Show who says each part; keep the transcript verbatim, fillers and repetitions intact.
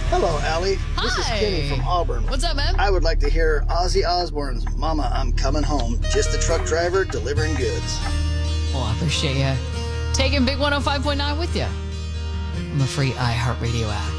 Speaker 1: Hello, Allie. This is
Speaker 2: Hi.
Speaker 1: Kenny from Auburn.
Speaker 2: What's up, man?
Speaker 1: I would like to hear Ozzy Osbourne's Mama, I'm Coming Home. Just a truck driver delivering goods.
Speaker 2: Well, I appreciate you taking Big one oh five point nine with you on the free iHeartRadio app.